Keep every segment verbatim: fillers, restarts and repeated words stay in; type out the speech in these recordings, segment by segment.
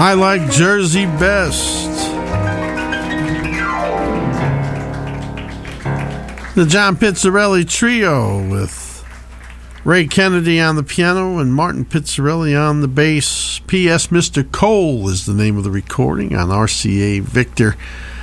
I Like Jersey Best. The John Pizzarelli Trio with Ray Kennedy on the piano and Martin Pizzarelli on the bass. P S. Mister Cole is the name of the recording on R C A Victor.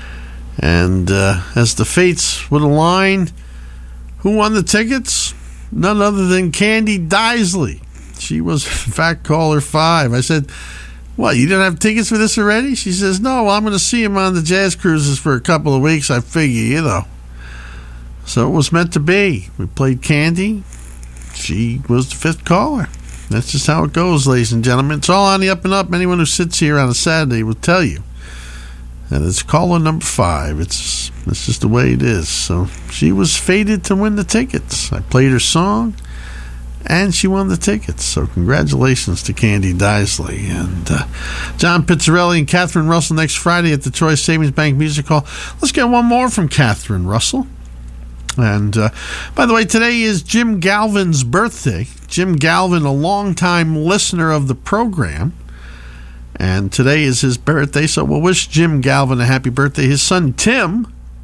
And uh, as the fates would align, who won the tickets? None other than Candy Deisley. She was, in fact, caller five. I said, what, you didn't have tickets for this already? She says, no, I'm going to see him on the jazz cruises for a couple of weeks. I figure, you know. So it was meant to be. We played Candy. She was the fifth caller. That's just how it goes, ladies and gentlemen. It's all on the up and up. Anyone who sits here on a Saturday will tell you. And it's caller number five. It's, it's just the way it is. So she was fated to win the tickets. I played her song, and she won the tickets. So congratulations to Candy Deisley. And uh, John Pizzarelli and Catherine Russell next Friday at the Troy Savings Bank Music Hall. Let's get one more from Catherine Russell. And uh, by the way, today is Jim Galvin's birthday. Jim Galvin, a longtime listener of the program. And today is his birthday, so we'll wish Jim Galvin a happy birthday. His son, Tim.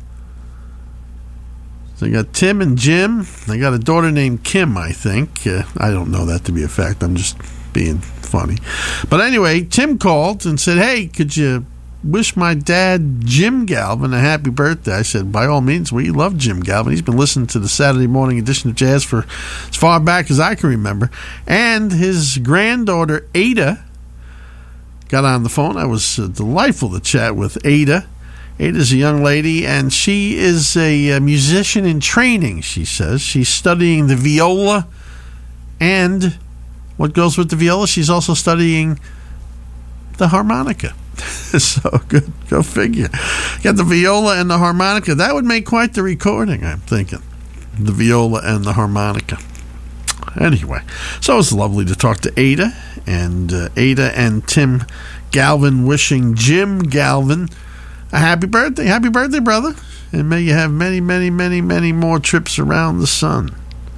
So they got Tim and Jim. They got a daughter named Kim, I think. Uh, I don't know that to be a fact. I'm just being funny. But anyway, Tim called and said, hey, could you wish my dad, Jim Galvin, a happy birthday? I said, by all means, we love Jim Galvin. He's been listening to the Saturday morning edition of Jazz for as far back as I can remember. And his granddaughter, Ada, got on the phone. I was uh, delightful to chat with Ada. Ada's a young lady, and she is a, a musician in training, she says. She's studying the viola, and what goes with the viola, she's also studying the harmonica. So good, go figure. Got the viola and the harmonica. That would make quite the recording, I'm thinking. The viola and the harmonica. Anyway, so it's lovely to talk to Ada, and uh, Ada and Tim Galvin wishing Jim Galvin a happy birthday. Happy birthday, brother. And may you have many, many, many, many more trips around the sun.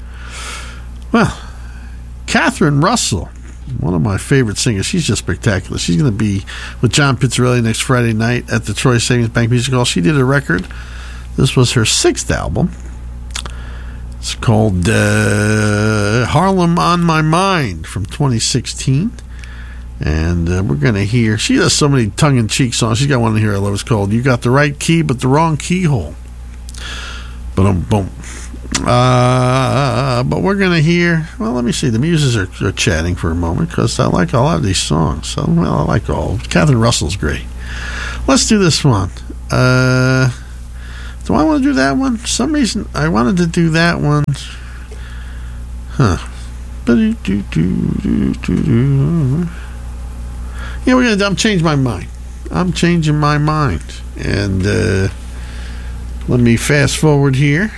Well, Catherine Russell, one of my favorite singers. She's just spectacular. She's going to be with John Pizzarelli next Friday night at the Troy Savings Bank Music Hall. She did a record. This was her sixth album. It's called uh, Harlem on My Mind from twenty sixteen. And uh, we're going to hear, she does so many tongue-in-cheek songs. She's got one here I love. It's called You Got the Right Key but the Wrong Keyhole. Boom, boom. Uh, but we're going to hear, well, let me see. The muses are, are chatting for a moment because I like a lot of these songs. So, well, I like all. Catherine Russell's great. Let's do this one. Uh... Do I want to do that one? For some reason, I wanted to do that one. Huh. Yeah, we're gonna. I'm changing my mind. I'm changing my mind. And uh, let me fast forward here.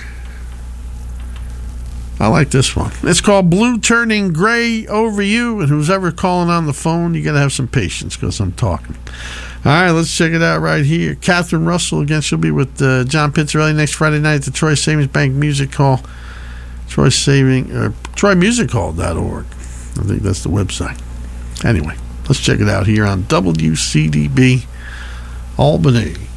I like this one. It's called Blue Turning Gray Over You. And who's ever calling on the phone, you got to have some patience because I'm talking. All right, let's check it out right here. Catherine Russell, again, she'll be with uh, John Pizzarelli next Friday night at the Troy Savings Bank Music Hall. Troy Saving, or Troy Music Hall dot org. I think that's the website. Anyway, let's check it out here on W C D B Albany.